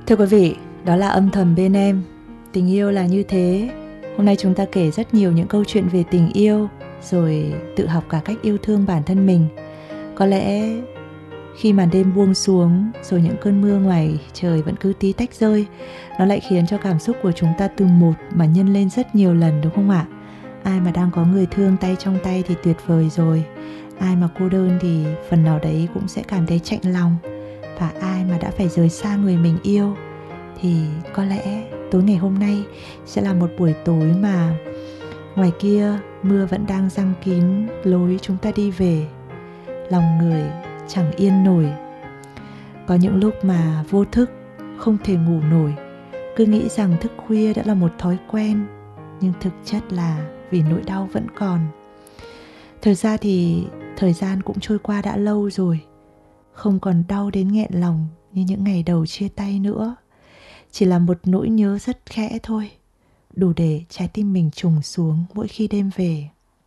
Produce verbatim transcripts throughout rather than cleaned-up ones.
Thưa quý vị, đó là Âm thầm bên em. Tình yêu là như thế. Hôm nay chúng ta kể rất nhiều những câu chuyện về tình yêu, rồi tự học cả cách yêu thương bản thân mình. Có lẽ khi màn đêm buông xuống, rồi những cơn mưa ngoài trời vẫn cứ tí tách rơi, nó lại khiến cho cảm xúc của chúng ta từ một mà nhân lên rất nhiều lần, đúng không ạ? Ai mà đang có người thương tay trong tay thì tuyệt vời rồi. Ai mà cô đơn thì phần nào đấy cũng sẽ cảm thấy chạnh lòng. Và ai mà đã phải rời xa người mình yêu thì có lẽ tối ngày hôm nay sẽ là một buổi tối mà ngoài kia mưa vẫn đang giăng kín lối chúng ta đi về. Lòng người chẳng yên nổi. Có những lúc mà vô thức không thể ngủ nổi, cứ nghĩ rằng thức khuya đã là một thói quen, nhưng thực chất là vì nỗi đau vẫn còn. Thực ra thì thời gian cũng trôi qua đã lâu rồi, không còn đau đến nghẹn lòng như những ngày đầu chia tay nữa. Chỉ là một nỗi nhớ rất khẽ thôi, đủ để trái tim mình trùng xuống mỗi khi đêm về.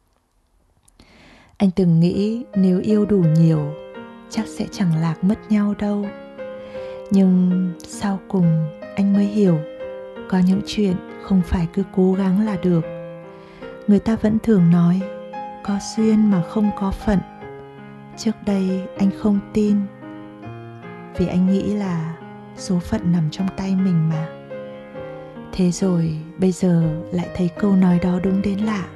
Anh từng nghĩ nếu yêu đủ nhiều, chắc sẽ chẳng lạc mất nhau đâu. Nhưng sau cùng anh mới hiểu, có những chuyện không phải cứ cố gắng là được. Người ta vẫn thường nói, có duyên mà không có phận. Trước đây anh không tin, vì anh nghĩ là số phận nằm trong tay mình mà. Thế rồi bây giờ lại thấy câu nói đó đúng đến lạ.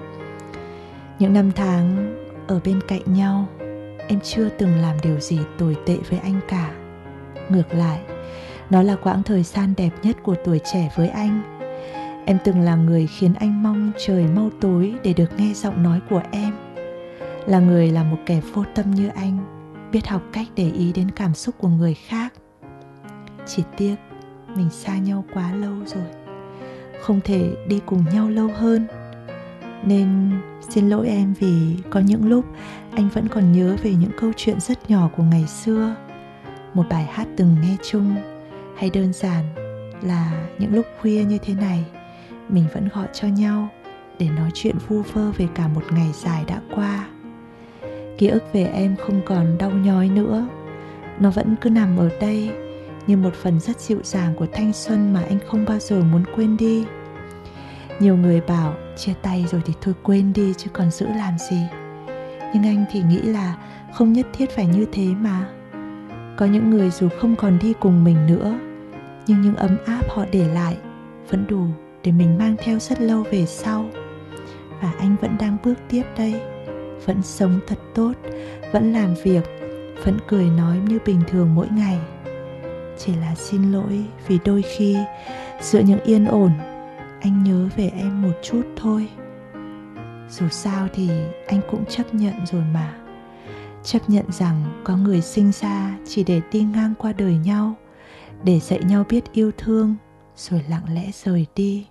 Những năm tháng ở bên cạnh nhau, em chưa từng làm điều gì tồi tệ với anh cả. Ngược lại, nó là quãng thời gian đẹp nhất của tuổi trẻ với anh. Em từng là người khiến anh mong trời mau tối để được nghe giọng nói của em. Là người là một kẻ vô tâm như anh, biết học cách để ý đến cảm xúc của người khác. Chỉ tiếc mình xa nhau quá lâu rồi, không thể đi cùng nhau lâu hơn. Nên xin lỗi em vì có những lúc anh vẫn còn nhớ về những câu chuyện rất nhỏ của ngày xưa. Một bài hát từng nghe chung, hay đơn giản là những lúc khuya như thế này, mình vẫn gọi cho nhau để nói chuyện vu vơ về cả một ngày dài đã qua. Ký ức về em không còn đau nhói nữa. Nó vẫn cứ nằm ở đây như một phần rất dịu dàng của thanh xuân mà anh không bao giờ muốn quên đi. Nhiều người bảo chia tay rồi thì thôi quên đi chứ còn giữ làm gì. Nhưng anh thì nghĩ là không nhất thiết phải như thế mà. Có những người dù không còn đi cùng mình nữa, nhưng những ấm áp họ để lại vẫn đủ để mình mang theo rất lâu về sau. Và anh vẫn đang bước tiếp đây, vẫn sống thật tốt, vẫn làm việc, vẫn cười nói như bình thường mỗi ngày. Chỉ là xin lỗi vì đôi khi giữa những yên ổn, anh nhớ về em một chút thôi. Dù sao thì anh cũng chấp nhận rồi mà. Chấp nhận rằng có người sinh ra chỉ để đi ngang qua đời nhau, để dạy nhau biết yêu thương, rồi lặng lẽ rời đi.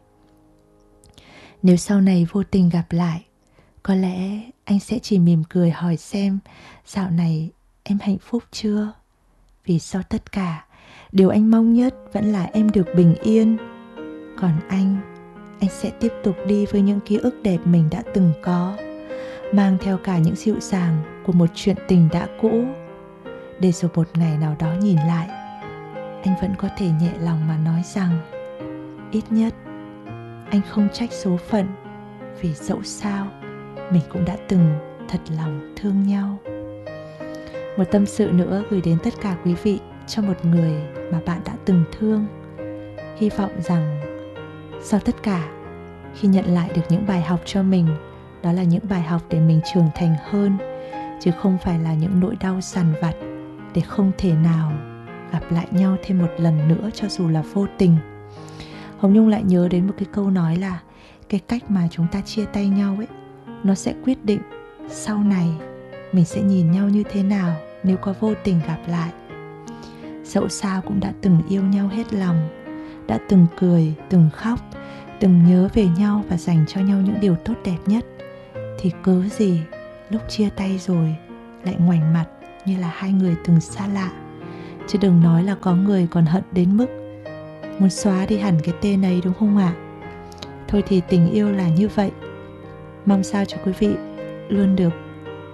Nếu sau này vô tình gặp lại, có lẽ anh sẽ chỉ mỉm cười hỏi xem dạo này em hạnh phúc chưa. Vì sau tất cả, điều anh mong nhất vẫn là em được bình yên. Còn anh, anh sẽ tiếp tục đi với những ký ức đẹp mình đã từng có, mang theo cả những dịu dàng của một chuyện tình đã cũ, để rồi một ngày nào đó nhìn lại, anh vẫn có thể nhẹ lòng mà nói rằng ít nhất anh không trách số phận, vì dẫu sao mình cũng đã từng thật lòng thương nhau. Một tâm sự nữa gửi đến tất cả quý vị cho một người mà bạn đã từng thương. Hy vọng rằng sau tất cả, khi nhận lại được những bài học cho mình, đó là những bài học để mình trưởng thành hơn, chứ không phải là những nỗi đau dằn vặt để không thể nào gặp lại nhau thêm một lần nữa cho dù là vô tình. Hồng Nhung lại nhớ đến một cái câu nói là cái cách mà chúng ta chia tay nhau ấy, nó sẽ quyết định sau này mình sẽ nhìn nhau như thế nào nếu có vô tình gặp lại. Dẫu sao cũng đã từng yêu nhau hết lòng, đã từng cười, từng khóc, từng nhớ về nhau và dành cho nhau những điều tốt đẹp nhất, thì cớ gì lúc chia tay rồi lại ngoảnh mặt như là hai người từng xa lạ. Chứ đừng nói là có người còn hận đến mức muốn xóa đi hẳn cái tên ấy, đúng không ạ? Thôi thì tình yêu là như vậy. Mong sao cho quý vị luôn được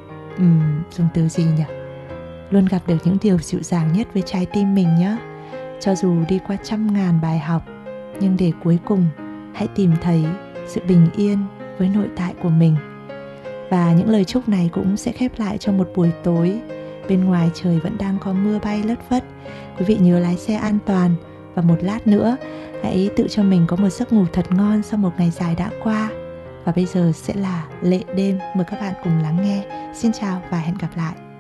um, dùng từ gì nhỉ? Luôn gặp được những điều dịu dàng nhất với trái tim mình nhé. Cho dù đi qua trăm ngàn bài học, nhưng để cuối cùng hãy tìm thấy sự bình yên với nội tại của mình. Và những lời chúc này cũng sẽ khép lại cho một buổi tối. Bên ngoài trời vẫn đang có mưa bay lất phất. Quý vị nhớ lái xe an toàn. Và một lát nữa, hãy tự cho mình có một giấc ngủ thật ngon sau một ngày dài đã qua. Và bây giờ sẽ là Lệ Đêm. Mời các bạn cùng lắng nghe. Xin chào và hẹn gặp lại.